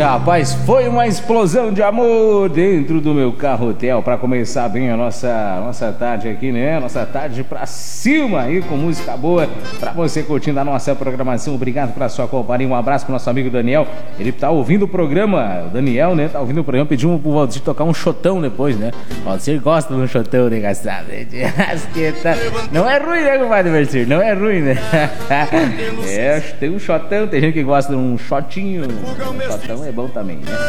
rapaz, foi uma explosão de amor dentro do meu carro hotel para começar bem a nossa tarde aqui, né? Nossa tarde pra cima aí com música boa pra você curtindo a nossa programação. Obrigado pela sua companhia. Um abraço pro nosso amigo Daniel. Ele tá ouvindo o programa. O Daniel, né? Tá ouvindo o programa. Pediu pro Valdir tocar um chotão depois, né? O Valdir gosta de um chotão, né, gastado? Não é ruim, né, compadre Valdir? Não é ruim, né? É, tem um chotão. Tem gente que gosta de um shotinho. Chotão é bom também, né?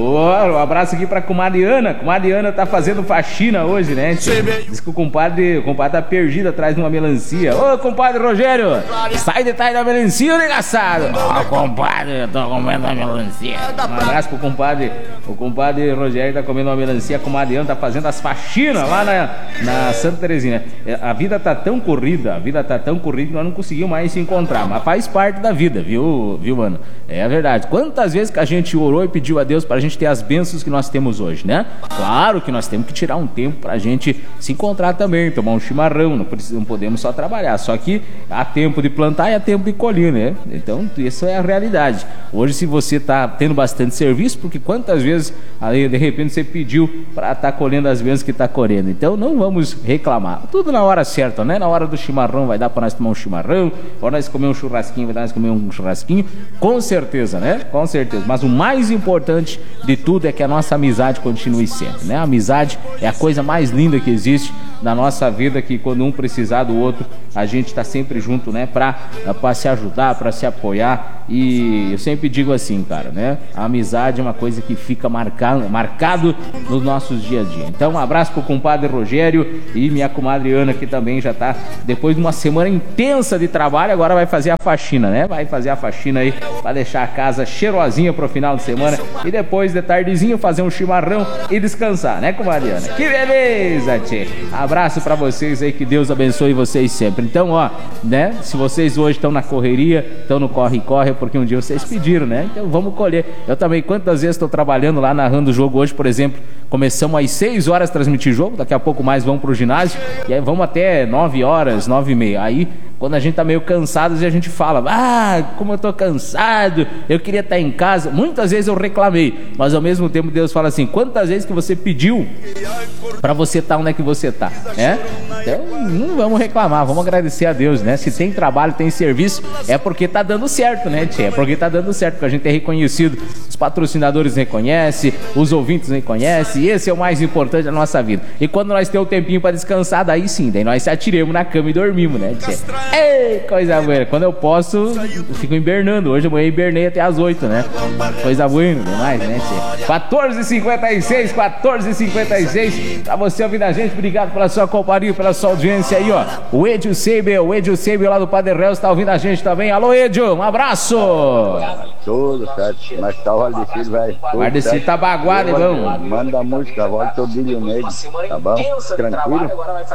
Um abraço aqui pra comadre Ana. Comadre Ana tá fazendo faxina hoje, né? Diz que o compadre tá perdido atrás de uma melancia. Ô, compadre Rogério, sai de trás da melancia, negaçado. Ó, compadre, eu tô comendo uma melancia. Um abraço pro compadre. O compadre Rogério tá comendo uma melancia. A comadre Ana tá fazendo as faxinas lá na Santa Terezinha. A vida tá tão corrida, que nós não conseguimos mais se encontrar. Mas faz parte da vida, viu, mano? É verdade. Quantas vezes que a gente orou e pediu a Deus pra gente ter as bênçãos que nós temos hoje, né? Claro que nós temos que tirar um tempo pra gente se encontrar também, tomar um chimarrão, não podemos só trabalhar, só que há tempo de plantar e há tempo de colher, né? Então, isso é a realidade. Hoje, se você tá tendo bastante serviço, porque quantas vezes aí, de repente, você pediu pra estar colhendo as bênçãos que tá colhendo. Então, não vamos reclamar. Tudo na hora certa, né? Na hora do chimarrão vai dar pra nós tomar um chimarrão, pra nós comer um churrasquinho, vai dar pra nós comer um churrasquinho, com certeza, né? Com certeza. Mas o mais importante de tudo é que a nossa amizade continue sempre, né? A amizade é a coisa mais linda que existe na nossa vida, que quando um precisar do outro, a gente tá sempre junto, né? Pra se ajudar, pra se apoiar. E eu sempre digo assim, cara, né? A amizade é uma coisa que fica marcado nos nossos dias a dia. Então, um abraço pro compadre Rogério e minha comadre Ana, que também já tá, depois de uma semana intensa de trabalho, agora vai fazer a faxina, né? Vai fazer a faxina aí pra deixar a casa cheirosinha pro final de semana e depois de tardezinho fazer um chimarrão e descansar, né, comadre Ana? Que beleza, tchê! Abraço pra vocês aí, que Deus abençoe vocês sempre. Então, ó, né? Se vocês hoje estão na correria, estão no corre-corre, porque um dia vocês pediram, né? Então vamos colher. Eu também, quantas vezes estou trabalhando lá, narrando o jogo hoje, por exemplo, começamos às 6 horas a transmitir jogo, daqui a pouco mais vamos pro ginásio, e aí vamos até 9 horas, 9h30. Aí, quando a gente tá meio cansado, a gente fala, como eu tô cansado, eu queria estar em casa. Muitas vezes eu reclamei, mas ao mesmo tempo Deus fala assim, quantas vezes que você pediu pra você estar onde é que você tá, né? Então não vamos reclamar, vamos agradecer a Deus, né? Se tem trabalho, tem serviço, é porque tá dando certo, né, tia? É porque tá dando certo, porque a gente é reconhecido, os patrocinadores reconhecem, os ouvintes reconhecem, e esse é o mais importante da nossa vida. E quando nós temos um tempinho pra descansar, daí sim, daí nós se atiremos na cama e dormimos, né, tia? Ei, coisa boa. Quando eu posso, eu fico hibernando. Hoje amanhã hibernei até às 8, né? Coisa boa demais, né, tia? 14h56, 14h56. Pra você ouvindo a gente, obrigado pela sua companhia, pela sua audiência aí, ó. O Edio Seibel lá do Padre Reus tá ouvindo a gente também. Alô, Edio, um abraço! Tudo certo, mas tá o Valdecir, velho. O Valdecir tá baguado, irmão. Manda a música, volta o bilioneiro, tá bom? Tranquilo?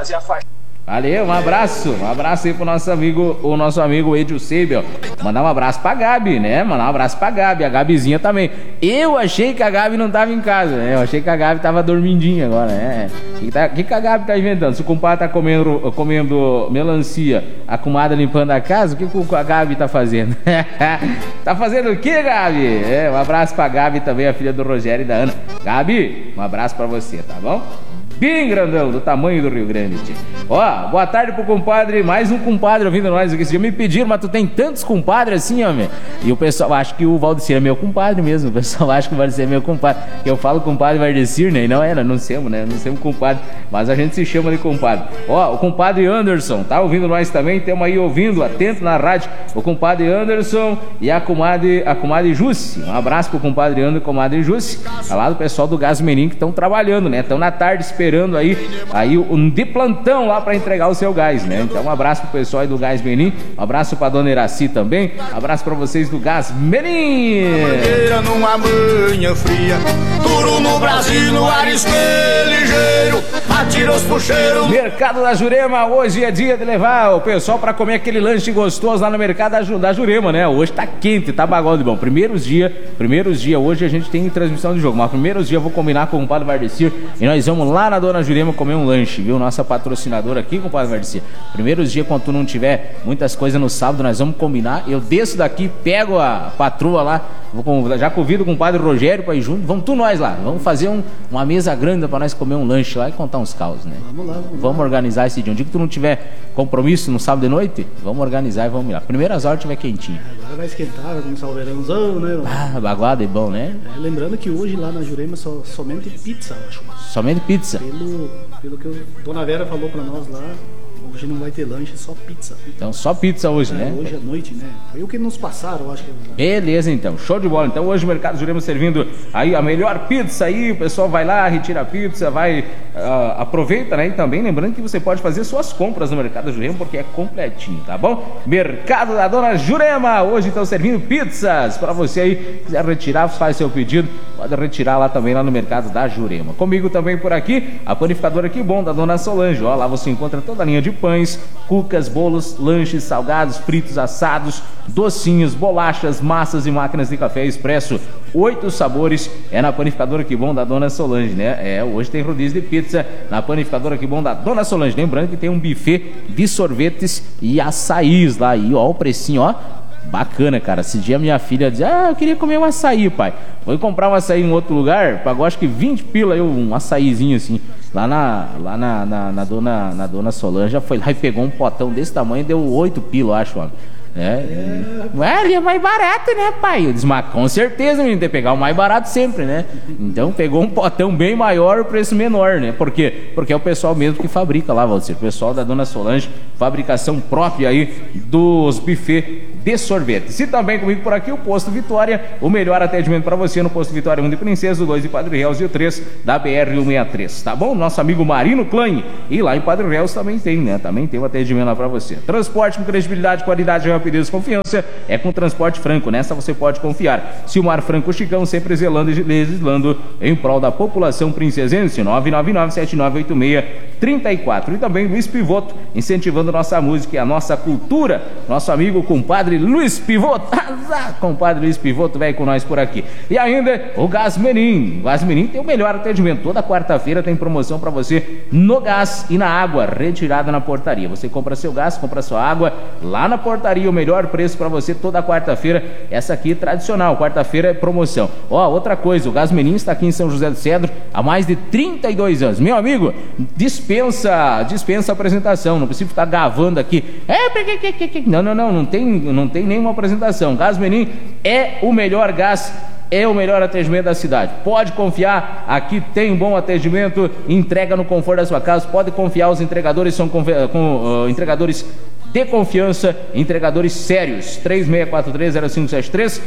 Valeu, um abraço aí pro nosso amigo Edio Seibel. Mandar um abraço pra Gabi, né? Mandar um abraço pra Gabi, a Gabizinha também. Eu achei que a Gabi não tava em casa, né? Eu achei que a Gabi tava dormindinha agora, né? O que a Gabi tá inventando? Se o compadre tá comendo melancia, a comadre limpando a casa, o que a Gabi tá fazendo? Tá fazendo o que, Gabi? Um abraço pra Gabi também, a filha do Rogério e da Ana. Gabi, um abraço pra você, tá bom? Bem grandão, do tamanho do Rio Grande, tia. Ó, boa tarde pro compadre, mais um compadre ouvindo nós aqui. Já me pediram, mas tu tem tantos compadres assim, homem. E o pessoal acha que o Valdecir é meu compadre mesmo. O pessoal acha que o Valdecir é meu compadre. Eu falo compadre Valdecir, né? E não é, não somos, né? Não somos compadre, mas a gente se chama de compadre. Ó, o compadre Anderson tá ouvindo nós também. Temos aí ouvindo, atento na rádio, o compadre Anderson e a comadre Jussi. Um abraço pro compadre Anderson e comadre Jussi. Tá lá do pessoal do Gás Menin, que estão trabalhando, né? Estão na tarde esperando aí um de plantão lá para entregar o seu gás, né? Então um abraço pro pessoal aí do Gás Menin, um abraço pra dona Iraci também, um abraço pra vocês do Gás Menin. Numa manhã fria, duro no Brasil, no ar ligeiro, atira os puxeiros. Mercado da Jurema, hoje é dia de levar o pessoal pra comer aquele lanche gostoso lá no Mercado da Jurema, né? Hoje tá quente, tá bagulho de bom. Primeiros dias, hoje a gente tem transmissão de jogo, mas primeiros dias eu vou combinar com o compadre Valdecir e nós vamos lá na na Dona Jurema comer um lanche, viu? Nossa patrocinadora aqui, compadre Garcia. Primeiros dias, quando tu não tiver muitas coisas no sábado, nós vamos combinar. Eu desço daqui, pego a patroa lá, já convido o compadre Rogério pra ir junto. Vamos nós lá. Vamos fazer uma mesa grande pra nós comer um lanche lá e contar uns causos, né? Vamos organizar esse dia. Um dia que tu não tiver compromisso no sábado de noite, vamos organizar e vamos lá. Primeiras horas tiver quentinho. Agora vai esquentar, vai começar o verãozão, né? Baguado é bom, né? Lembrando que hoje lá na Jurema somente pizza, eu acho. Somente pizza? Pelo que a Dona Vera falou pra nós lá, hoje não vai ter lanche, só pizza. Então só pizza hoje, né? Hoje à noite, né? Foi o que nos passaram, eu acho que... Beleza, então. Show de bola. Então hoje o Mercado Jurema servindo aí a melhor pizza aí. O pessoal vai lá, retira a pizza, aproveita, né? E também lembrando que você pode fazer suas compras no Mercado Jurema, porque é completinho, tá bom? Mercado da Dona Jurema. Hoje estão servindo pizzas para você aí. Quiser retirar, faz seu pedido. Pode retirar lá também, lá no Mercado da Jurema. Comigo também por aqui, a panificadora Que Bom, da Dona Solange. Ó, lá você encontra toda a linha de pães, cucas, bolos, lanches, salgados, fritos, assados, docinhos, bolachas, massas e máquinas de café expresso. 8 sabores é na panificadora Que Bom, da Dona Solange, né? Hoje tem rodízio de pizza na panificadora Que Bom, da Dona Solange. Lembrando que tem um buffet de sorvetes e açaís lá. E ó, o precinho, ó. Bacana, cara. Esse dia minha filha dizia: eu queria comer um açaí, pai. Vou comprar um açaí em outro lugar, pagou acho que 20 pila aí, um açaízinho assim. Lá na Dona Solange, já foi lá e pegou um potão desse tamanho, deu 8 pila, acho, ó. Ele é mais barato, né, pai? Eu disse, mas com certeza, menino, tem que pegar o mais barato sempre, né? Então pegou um potão bem maior, o preço menor, né? Por quê? Porque é o pessoal mesmo que fabrica lá, Valdir. O pessoal da Dona Solange, fabricação própria aí dos buffets de sorvetes. E também comigo por aqui o Posto Vitória, o melhor atendimento para você no Posto Vitória 1 de Princesa, o 2 de Padre Reus e o 3 da BR-163, tá bom? Nosso amigo Marino Klein. E lá em Padre Reus também tem, né? Também tem um atendimento lá para você. Transporte com credibilidade, qualidade, rapidez, confiança. É com Transporte Franco, nessa você pode confiar. Silmar Franco Chicão, sempre zelando e legislando em prol da população princesense. 999-7986-34. E também Luiz Pivoto, incentivando nossa música e a nossa cultura. Nosso amigo compadre Luiz Pivoto. Compadre Luiz Pivoto, vem com nós por aqui. E ainda o Gás Menin. O Gás Menin tem o melhor atendimento. Toda quarta-feira tem promoção para você no gás e na água, retirada na portaria. Você compra seu gás, compra sua água lá na portaria, o melhor preço para você toda quarta-feira. Essa aqui é tradicional, quarta-feira é promoção. Ó, outra coisa, o Gás Menin está aqui em São José do Cedro há mais de 32 anos. Meu amigo, dispensa apresentação, não precisa ficar gravando aqui. Não tem nenhuma apresentação. Gás Menin é o melhor gás, é o melhor atendimento da cidade. Pode confiar, aqui tem um bom atendimento, entrega no conforto da sua casa. Pode confiar, os entregadores são entregadores de confiança, entregadores sérios. 36430573,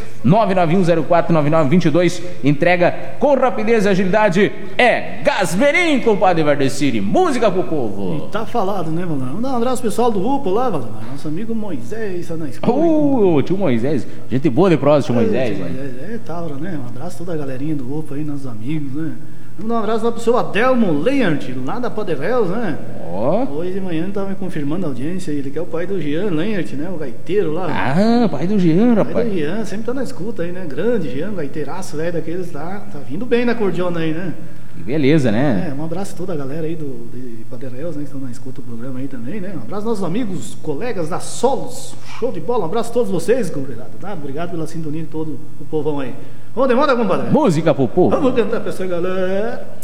991049922. Entrega com rapidez e agilidade. É Gás Menin, compadre Vardeciri. Música pro povo. E tá falado, né, Valão? Vamos dar um abraço pessoal do UPO lá, Valão. Nosso amigo Moisés, tá na escola. Tio Moisés. Gente boa de prosa, tio Moisés. Taura, né? Um abraço a toda a galerinha do UPO aí, nossos amigos, né? Vamos dar um abraço lá pro seu Adelmo Leant, lá da Poderels, né? Hoje de manhã ele tava me confirmando a audiência. Ele que é o pai do Jean Leant, né? O gaiteiro lá. Pai do Jean, rapaz. Pai do Jean, sempre tá na escuta aí, né? Grande Jean, gaiteiraço, velho daqueles lá. Tá vindo bem na cordiona aí, né? Que beleza, né? Um abraço a toda a galera aí de Poderels, né? Que estão na escuta do programa aí também, né? Um abraço aos nossos amigos, colegas da Solos. Show de bola. Um abraço a todos vocês, convidado. Tá? Obrigado pela sintonia de todo o povão aí. Vamos de moda, compadre? Música pro povo. Vamos cantar pra essa galera.